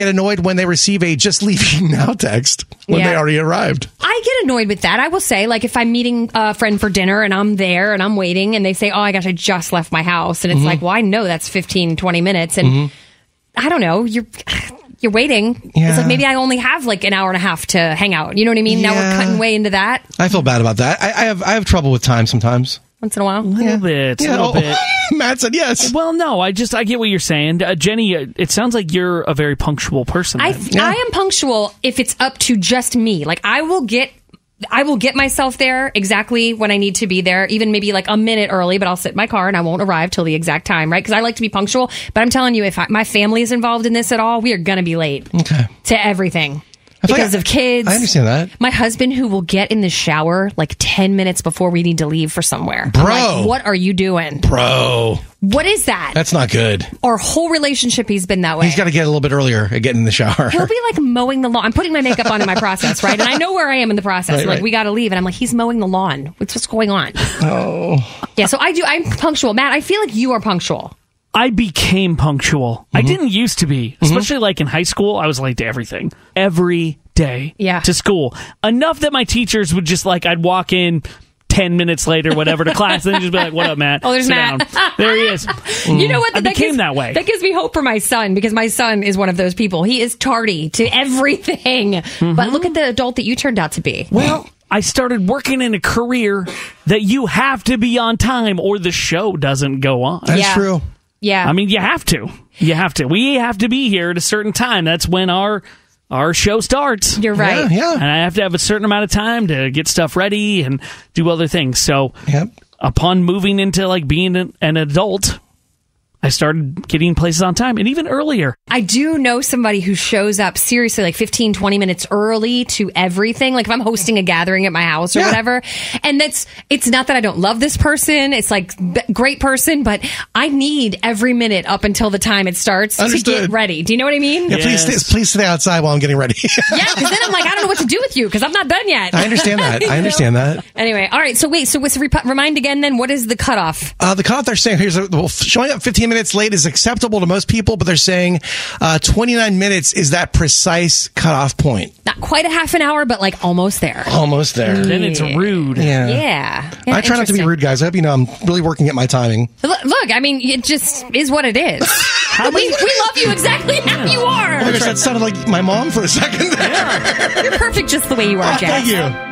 get annoyed when they receive a just leaving now text when they already arrived. I get annoyed with that. I will say, like, if I'm meeting a friend for dinner and I'm there and I'm waiting and they say, oh, my gosh, I just left my house. And it's like, well, I know that's 15, 20 minutes. And I don't know, you're waiting. Yeah. It's like maybe I only have like an hour and a half to hang out. You know what I mean? Yeah. Now we're cutting way into that. I feel bad about that. I have trouble with time sometimes. Once in a while. A little bit. Matt said yes. Well, no, I get what you're saying. Jenny, it sounds like you're a very punctual person. I am punctual if it's up to just me. Like, I will get myself there exactly when I need to be there, even maybe like a minute early, but I'll sit in my car and I won't arrive till the exact time, right? Because I like to be punctual. But I'm telling you, if my family is involved in this at all, we are going to be late to everything. Because of kids. I understand that. My husband, who will get in the shower like 10 minutes before we need to leave for somewhere. Bro. I'm like, what are you doing? Bro. What is that? That's not good. Our whole relationship, he's been that way. He's got to get a little bit earlier at getting in the shower. He'll be like mowing the lawn. I'm putting my makeup on in my process, right? And I know where I am in the process. Right. We got to leave. And I'm like, he's mowing the lawn. What's going on? Oh. Yeah, so I'm punctual. Matt, I feel like you are punctual. I became punctual. I didn't used to be, especially like in high school. I was late to everything. Every day to school. Enough that my teachers would just like, I'd walk in 10 minutes later, whatever, to class, and they'd just be like, what up, Matt? Oh, there's Sit Matt. down. There he is. You know what? I became that way. That gives me hope for my son, because my son is one of those people. He is tardy to everything. But look at the adult that you turned out to be. Well, I started working in a career that you have to be on time or the show doesn't go on. That's true. Yeah. I mean, you have to. You have to. We have to be here at a certain time. That's when our show starts. You're right. Yeah. And I have to have a certain amount of time to get stuff ready and do other things. So upon moving into like being an adult, I started getting places on time, and even earlier. I do know somebody who shows up seriously like 15, 20 minutes early to everything. Like if I'm hosting a gathering at my house or whatever. And it's not that I don't love this person. It's like great person, but I need every minute up until the time it starts to get ready. Do you know what I mean? Yeah, please stay outside while I'm getting ready. Yeah, because then I'm like, I don't know what to do with you because I'm not done yet. I understand that. I understand that. Anyway, all right. So wait, remind again then, what is the cutoff? The cutoff they're saying showing up 15 minutes late is acceptable to most people, but they're saying 29 minutes is that precise cutoff point. Not quite a half an hour, but like almost there. Almost there. Then it's rude. Yeah. I try not to be rude, guys. I hope you know I'm really working at my timing. Look, I mean, it just is what it is. we love you exactly how you are. Oh my gosh, that sounded like my mom for a second there. You're perfect just the way you are, Jack. Thank you.